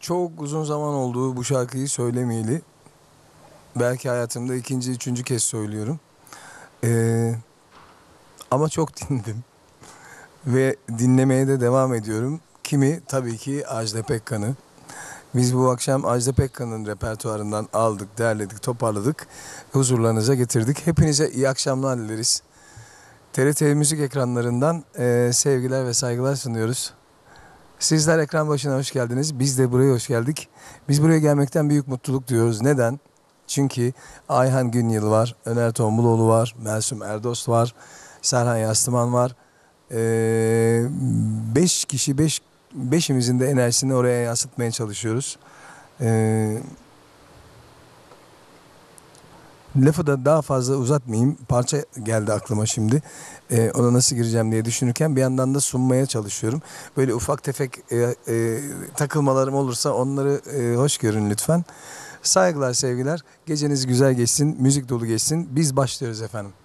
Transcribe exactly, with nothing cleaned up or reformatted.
Çok uzun zaman oldu bu şarkıyı söylemeyeli. Belki hayatımda ikinci, üçüncü kez söylüyorum. Ee, ama çok dinledim. Ve dinlemeye de devam ediyorum. Kimi? Tabii ki Ajda Pekkan'ı. Biz bu akşam Ajda Pekkan'ın repertuarından aldık, derledik, toparladık. Huzurlarınıza getirdik. Hepinize iyi akşamlar dileriz. T R T müzik ekranlarından e, sevgiler ve saygılar sunuyoruz. Sizler ekran başına hoş geldiniz. Biz de buraya hoş geldik. Biz buraya gelmekten büyük mutluluk duyuyoruz. Neden? Çünkü Ayhan Günyıl var, Öner Tombuloğlu var, Melsum Erdost var, Serhan Yastıman var. Ee, beş kişi, beş, beşimizin de enerjisini oraya yansıtmaya çalışıyoruz. Ee, Lafı da daha fazla uzatmayayım. Parça geldi aklıma şimdi. Ee, ona nasıl gireceğim diye düşünürken bir yandan da sunmaya çalışıyorum. Böyle ufak tefek e, e, takılmalarım olursa onları e, hoş görün lütfen. Saygılar, sevgiler. Geceniz güzel geçsin, müzik dolu geçsin. Biz başlıyoruz efendim.